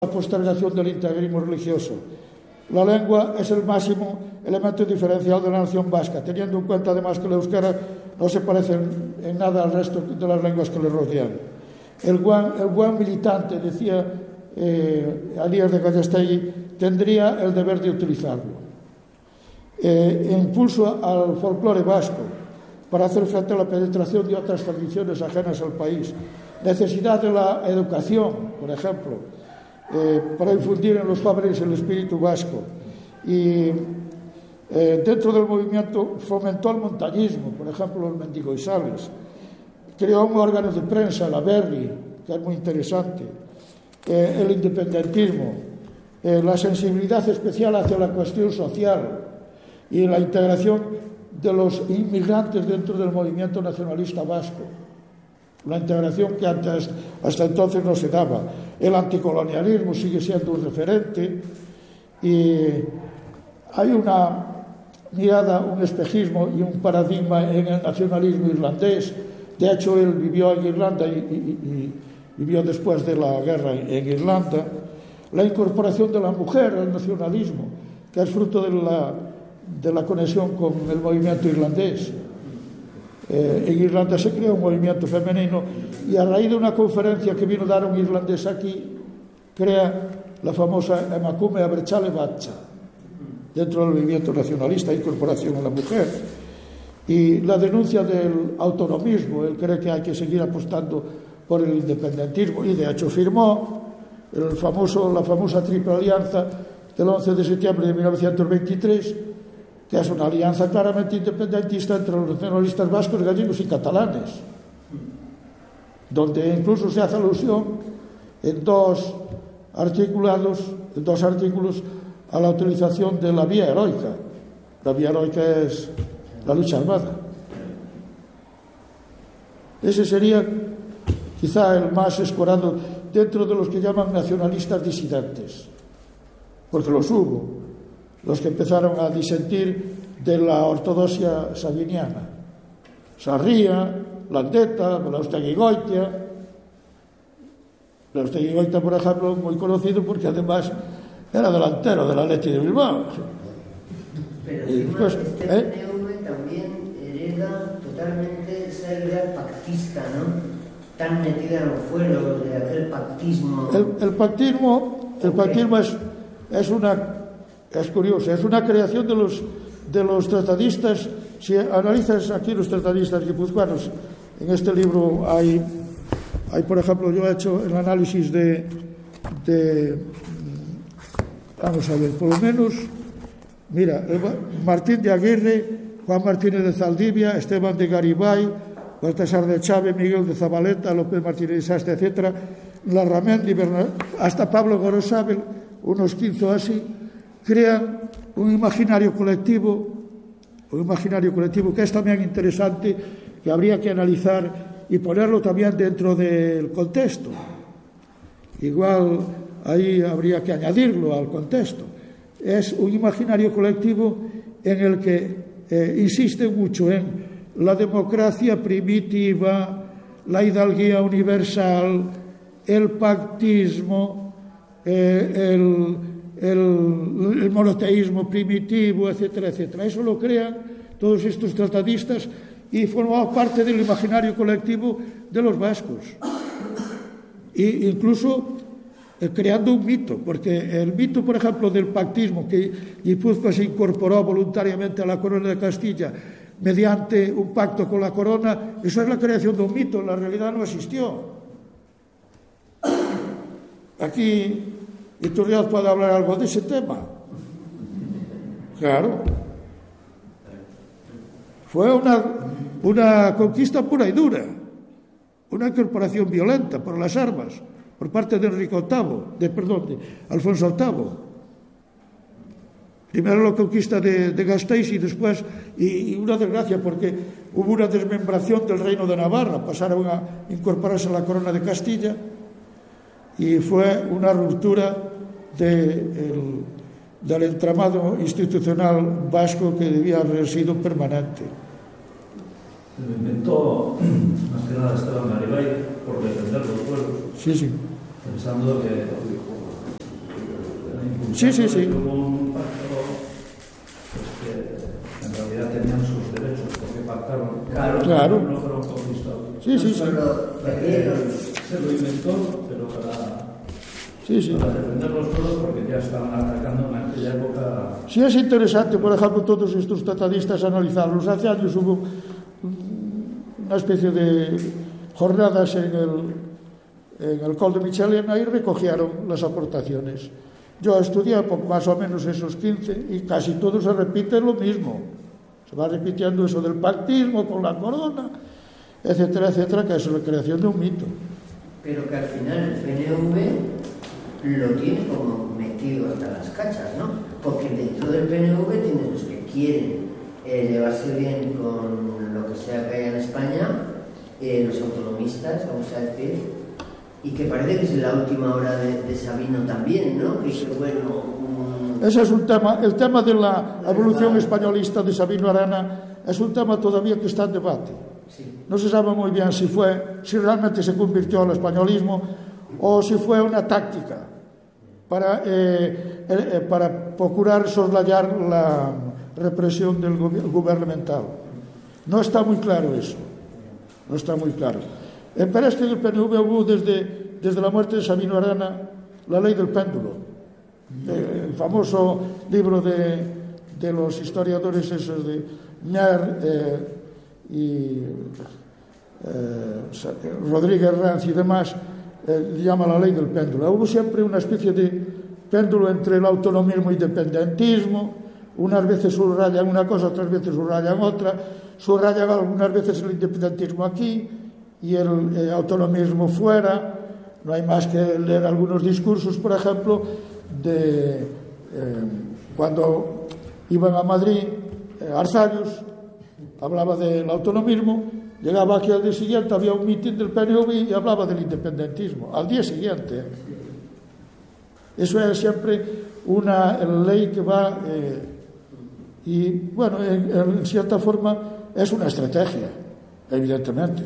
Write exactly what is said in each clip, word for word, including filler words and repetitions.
la postergación del integrismo religioso. La lengua es el máximo elemento diferencial de la nación vasca, teniendo en cuenta además que el euskera no se parece en nada al resto de las lenguas que le rodean. El buen, el buen militante, decía eh, Elías de Gallastegui, tendría el deber de utilizarlo. Eh, impulso al folclore vasco para hacer frente a la penetración de otras tradiciones ajenas al país. Necesidad de la educación, por ejemplo, eh, para infundir en los jóvenes el espíritu vasco. Y eh, dentro del movimiento fomentó el montañismo, por ejemplo, los mendigoizales. Creó un órgano de prensa, la Berri, que es muy interesante. Eh, el independentismo, eh, la sensibilidad especial hacia la cuestión social y la integración de los inmigrantes dentro del movimiento nacionalista vasco. La integración que antes, hasta entonces no se daba. El anticolonialismo sigue siendo un referente y hay una mirada, un espejismo y un paradigma en el nacionalismo irlandés. De hecho, él vivió en Irlanda y, y, y vivió después de la guerra en Irlanda. La incorporación de la mujer al nacionalismo, que es fruto de la, de la conexión con el movimiento irlandés. Eh, en Irlanda se creó un movimiento femenino y a raíz de una conferencia que vino a dar un irlandés aquí, crea la famosa Emakume Abertzale Bacha, dentro del movimiento nacionalista, incorporación a la mujer. Y la denuncia del autonomismo, él cree que hay que seguir apostando por el independentismo y de hecho firmó el famoso, la famosa Triple Alianza del once de septiembre de mil novecientos veintitrés, que es una alianza claramente independentista entre los nacionalistas vascos, gallegos y catalanes, donde incluso se hace alusión en dos articulados, en dos artículos a la utilización de la vía heroica. La vía heroica es la lucha armada. Ese sería quizá el más escorado dentro de los que llaman nacionalistas disidentes, porque los hubo, los que empezaron a disentir de la ortodoxia sabiniana. Sarria, Landeta, Belaustegui-Goitia. Belaustegui-Goitia, por ejemplo, muy conocido porque además era delantero del Athletic de Bilbao. Pero y después, este ¿eh? P N V también hereda totalmente esa idea pactista, ¿no? Tan metida en los fueros de aquel pactismo. El, el pactismo, el pactismo es, es una... Es curioso, es una creación de los, de los tratadistas. Si analizas aquí los tratadistas guipuzcoanos, en este libro hay, hay por ejemplo, yo he hecho el análisis de, de vamos a ver, por lo menos, mira, Martín de Aguirre, Juan Martínez de Zaldivia, Esteban de Garibay, Baltasar de Chávez, Miguel de Zabaleta, López Martínez de Sastre, etcétera, Larramendi, hasta Pablo Gorosabel, unos quince así, crean un imaginario colectivo, un imaginario colectivo que es también interesante, que habría que analizar y ponerlo también dentro del contexto. Igual ahí habría que añadirlo al contexto. Es un imaginario colectivo en el que eh, insiste mucho en la democracia primitiva, la hidalguía universal, el pactismo, eh, el El, el monoteísmo primitivo, etcétera, etcétera. Eso lo crean todos estos tratadistas y formaba parte del imaginario colectivo de los vascos. E incluso eh, creando un mito, porque el mito, por ejemplo, del pactismo, que Guipúzcoa se incorporó voluntariamente a la corona de Castilla mediante un pacto con la corona, eso es la creación de un mito, en la realidad no existió. Aquí Iturrioz puede hablar algo de ese tema. Claro. Fue una, una conquista pura y dura, una incorporación violenta por las armas por parte de Enrique octavo, de, perdón, de Alfonso octavo. Primero la conquista de, de Gasteiz y después, y, y una desgracia porque hubo una desmembración del reino de Navarra, pasaron a incorporarse a la corona de Castilla y fue una ruptura de el, del entramado institucional vasco que debía haber sido permanente. Lo inventó más que nada Esteban Garibay por defender los pueblos. Sí, sí. Pensando que Sí, sí, sí. Hubo un pacto pues, que en realidad tenían sus derechos porque pactaron. Claro, claro. No fueron conquistados. Sí, sí, sí. Se lo inventó, pero para, sí, sí. para defenderlos todos porque ya estaban atacando en aquella época. Sí, es interesante, por ejemplo, todos estos tratadistas analizarlos. Hace años hubo una especie de jornadas en el, en el Col de Michelena y recogieron las aportaciones. Yo estudié poco más o menos esos quince y casi todo se repite lo mismo. Se va repitiendo eso del pactismo con la corona, etcétera, etcétera, que es la creación de un mito. Pero que al final el P N V lo tiene como metido hasta las cachas, ¿no? Porque dentro del P N V tienen los que quieren eh, llevarse bien con lo que sea que haya en España, eh, los autonomistas, vamos a decir, y que parece que es la última hora de, de Sabino también, ¿no? Que dice, bueno... Um... Ese es un tema, el tema de la evolución españolista de Sabino Arana es un tema todavía que está en debate. Sí. No se sabe muy bien si fue, si realmente se convirtió al españolismo o si fue una táctica para, eh, eh, para procurar soslayar la represión del gobi- gubernamental. No está muy claro eso, no está muy claro. Eh, pero es que en el P N V hubo desde, desde la muerte de Sabino Arana la ley del péndulo, eh, el famoso libro de, de los historiadores esos de Mier eh, y eh, Rodríguez Ranz y demás, eh, llama la ley del péndulo. Hubo siempre una especie de péndulo entre el autonomismo y independentismo. Unas veces subrayan una cosa, otras veces subrayan otra, subrayan algunas veces el independentismo aquí y el eh, autonomismo fuera. No hay más que leer algunos discursos, por ejemplo, de eh, cuando iban a Madrid, eh, Arzallus hablaba del autonomismo, llegaba aquí al día siguiente, había un mitin del P N V y hablaba del independentismo, al día siguiente. Eso es siempre una ley que va, eh, y bueno, en, en cierta forma es una estrategia, evidentemente.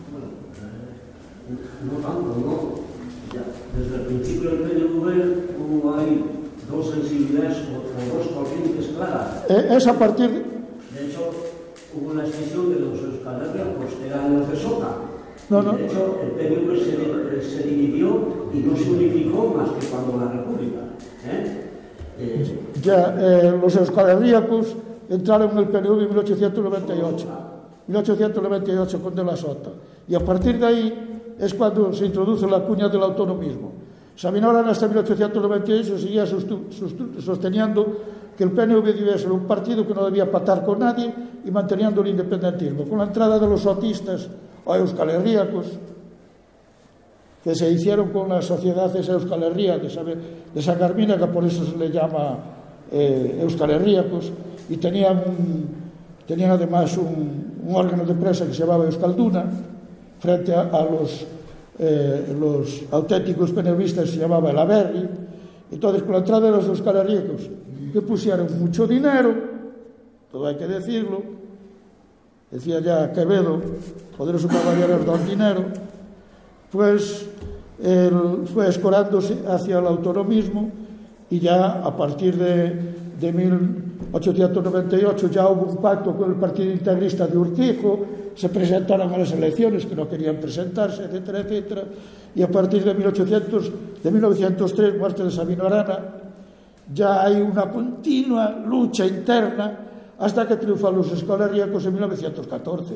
No tanto, ¿no? Ya, desde el principio del P N V hubo ahí dos sensibilidades o, o dos corrientes claras. Eh, es a partir... De hecho, hubo la extinción de los Euskal Herriakos, que eran los de Sota. No, no. De hecho, el P N V se, se dividió y no se unificó más que cuando la República. ¿eh? Eh, ya, eh, los Euskal Herriakos entraron en el P N V en mil ochocientos noventa y ocho. mil ochocientos noventa y ocho con De la Sota. Y a partir de ahí es cuando se introduce la cuña del autonomismo. Sabino Arana hasta mil ochocientos noventa y ocho seguía sosteniendo que el P N V debía ser un partido que no debía pactar con nadie y manteniendo el independentismo. Con la entrada de los sotistas o Euskal Herriakos, que se hicieron con las sociedades Euskal Herria de, de Sagarmina, que por eso se le llama eh, Euskal Herriakos, y tenían, un, tenían además un, un órgano de prensa que se llamaba Euskalduna, frente a, a los, eh, los auténticos penevistas se llamaba el Aberri. Entonces, con la entrada de los Euskal Herriakos, que pusieron mucho dinero, todo hay que decirlo, decía ya Quevedo, poderoso caballero don dinero, pues él fue escorándose hacia el autonomismo y ya a partir de, de mil ochocientos noventa y ocho ya hubo un pacto con el Partido Integrista de Urquijo, se presentaron a las elecciones que no querían presentarse, etcétera, etcétera, y a partir de mil ochocientos, de mil novecientos tres, muerte de Sabino Arana, ya hay una continua lucha interna hasta que triunfan los Euskal Herriakos en mil novecientos catorce.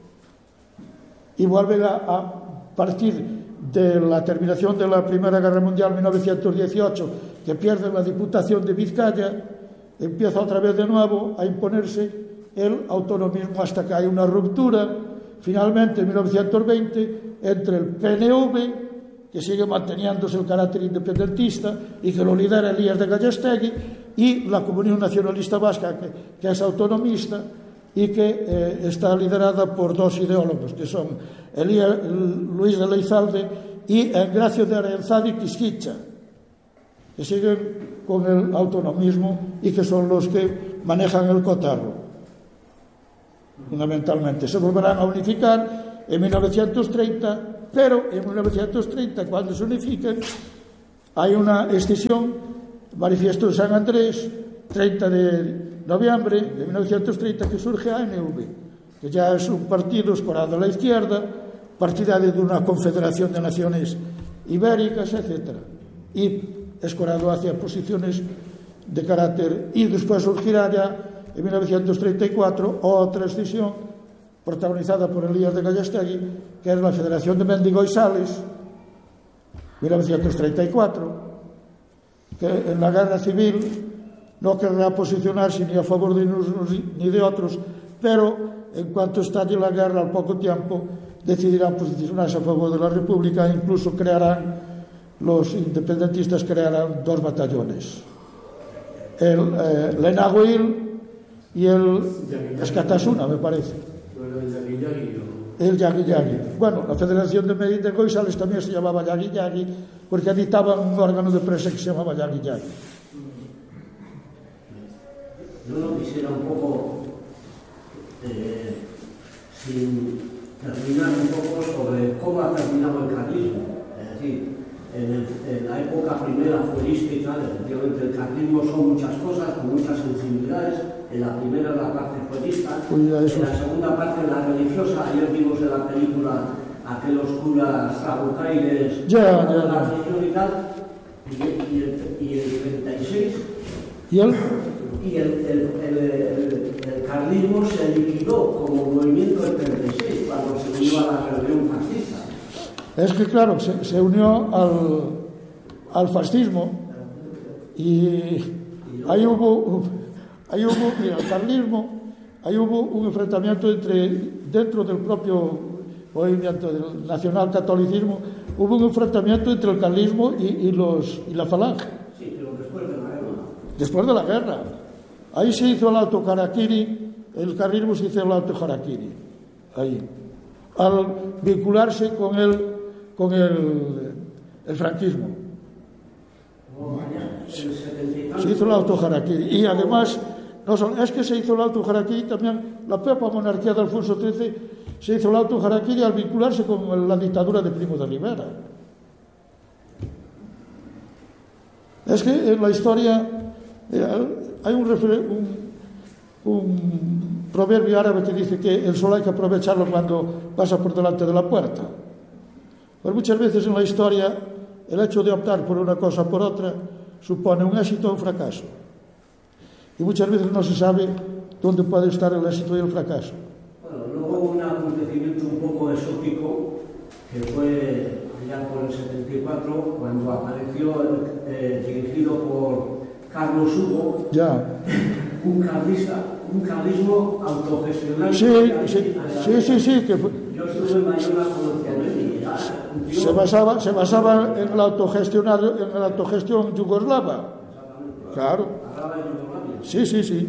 Y vuelven a, a partir de la terminación de la Primera Guerra Mundial en mil novecientos dieciocho, que pierden la Diputación de Vizcaya, empieza otra vez de nuevo a imponerse el autonomismo hasta que hay una ruptura, finalmente en mil novecientos veinte, entre el P N V, que sigue manteniéndose el carácter independentista y que lo lidera Elías de Gallástegui, y la Comunión Nacionalista Vasca, que, que es autonomista y que eh, está liderada por dos ideólogos, que son Elías, Luis de Leizalde y Engracio de Arenzadi Quisquicha, que siguen con el autonomismo y que son los que manejan el cotarro, fundamentalmente. Se volverán a unificar en mil novecientos treinta, pero en mil novecientos treinta, cuando se unifiquen, hay una escisión manifiesto de San Andrés, treinta de noviembre de mil novecientos treinta, que surge a N V, que ya es un partido escorado a la izquierda, partidario de una confederación de naciones ibéricas, etcétera, y escorado hacia posiciones de carácter, y después surgirá ya en mil novecientos treinta y cuatro otra escisión protagonizada por Elías de Gallastegui, que es la Federación de Mendigo y Sales, mil novecientos treinta y cuatro, que en la guerra civil no querrá posicionarse ni a favor de unos ni de otros, pero en cuanto estalle la guerra al poco tiempo decidirán posicionarse a favor de la República e incluso crearán, los independentistas crearán dos batallones, el eh, Lenaguil y el Escatasuna, me parece, el Yagui Yagui. Bueno, la Federación de Mendigo y Sales también se llamaba Yagui Yagui porque editaban un órgano de prensa que se llamaba Yagui Yagui. Yo no quisiera un poco, eh, sin terminar un poco sobre cómo ha terminado el carlismo. Es decir, en, el, en la época primera fuerística, efectivamente el carlismo son muchas cosas, con muchas sensibilidades. En la primera la parte fuerista, en la segunda parte la religiosa. Ayer vimos en la película aquellos curas sabucaires, ya, ya, la religión y tal, y, y, el, y el treinta y seis. ¿Y el? Y el, el, el, el, el carlismo se liquidó como movimiento del treinta y seis, cuando se unió a la rebelión fascista. Es que, claro, se, se unió al, al fascismo y ahí hubo, ahí hubo, mira, el carlismo, ahí hubo un enfrentamiento entre, dentro del propio movimiento del nacionalcatolicismo, hubo un enfrentamiento entre el carlismo y, y, los, y la falange. Sí, pero después de la guerra. Después de la guerra. Ahí se hizo el auto harakiri, el carlismo se hizo el auto harakiri, ahí, al vincularse con el, con el, el franquismo. Oh, vaya, el se hizo el auto harakiri, y además, no solo, es que se hizo el auto harakiri también, la propia monarquía de Alfonso trece se hizo el auto harakiri al vincularse con la dictadura de Primo de Rivera. Es que en la historia hay un, un, un proverbio árabe que dice que el sol hay que aprovecharlo cuando pasa por delante de la puerta. Pues muchas veces en la historia el hecho de optar por una cosa o por otra supone un éxito o un fracaso. Y muchas veces no se sabe dónde puede estar el éxito y el fracaso. Bueno, luego un acontecimiento un poco exótico que fue allá por el setenta y cuatro, cuando apareció eh, dirigido por Carlos Hugo, ya. un carlista, un carlismo autogestionario. Sí, sí, sí, sí, sí, que fue, yo estuve en Bayona con él y se basaba, se basaba en el autogestionario, en la autogestión yugoslava. Claro. Sí, sí, sí.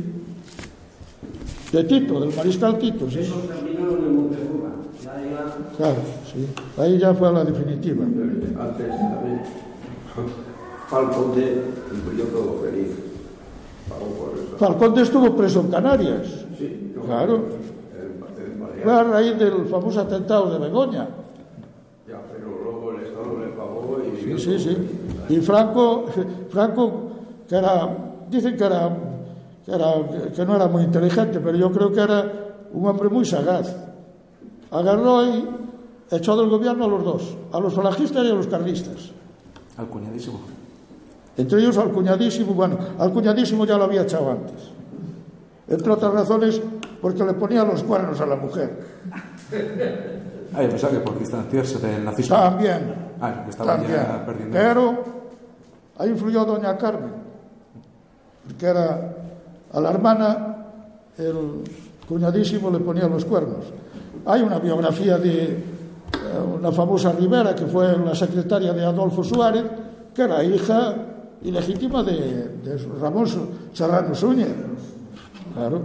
De Tito, del mariscal Tito, sí. Esos terminaron en Montejurra. Claro, sí. Ahí ya fue la definitiva. Antes también. Falconde, un periodo feliz. Falconde estuvo preso en Canarias. Sí, claro. Fue a raíz del famoso atentado de Begoña. Ya, pero luego el Estado le pagó y... Sí, sí, sí. Y Franco, Franco, que era, dicen que era, que era, que no era muy inteligente, pero yo creo que era un hombre muy sagaz. Agarró y echó del gobierno a los dos, a los falangistas y a los carlistas. Al cuñadísimo. Entre ellos al cuñadísimo, bueno, al cuñadísimo ya lo había echado antes. Entre otras razones, porque le ponía los cuernos a la mujer. Ah, yo pensaba que por distanciarse del nazismo. También. Ah, que estaba también. Ya perdiendo. Pero ahí influyó doña Carmen, que era a la hermana, el cuñadísimo le ponía los cuernos. Hay una biografía de una famosa Rivera, que fue la secretaria de Adolfo Suárez, que era hija ilegítima de, de Ramón Serrano Súñez. Claro.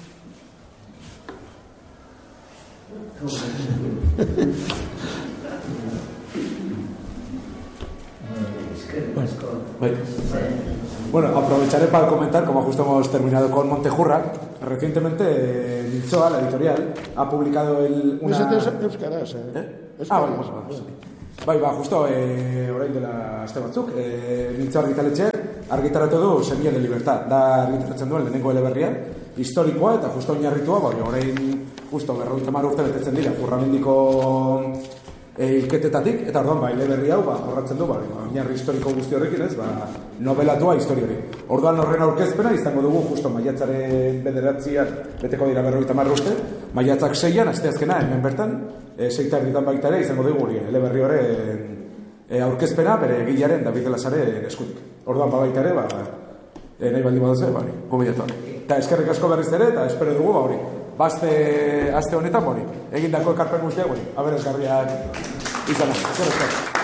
Bueno. Bueno, aprovecharé para comentar, como justo hemos terminado con Montejurra. Recientemente, Mitsoa, la editorial, ha publicado el, una... Es Euskaraz, ¿eh? ¿Eh? Ah, bueno, pues, vamos. Bai, ba, justo, e, orain dela aste batzuk, e, Mintzo argitaletxe argitaratu du Semilla de Libertad, da argitaratzen duen lehenengo eleberria, historikoa eta justo oinarritua, bai, orain justo berrogeita hamar urte betetzen dira, Furramendiko e, hilketetatik, eta orduan, ba, eleberri hau, ba, jorratzen du, ba, oinarri historiko guzti horrekin, ez, ba, novelatua histori hori. Orduan horren aurkezpena izango dugu justo maiatzaren bederatzian beteko dira berrogeita hamar urte, maiatzak seian, asteazkena, hemen bertan, e, seita erditan baita ere izango dugu hori, eleberri horren e, aurkezpena bere egilaren David Lasaren eskutik. Orduan baita ere, ba, e, nahi baldin baduz, ba, hori, gomidatuak. Eta eskerrik asko berriz ere, eta espero dugu, ba, hori, bazte aste honetan, hori, egindako ekarpen guztiak, hori, aberasgarriak izan. Eskerrik asko.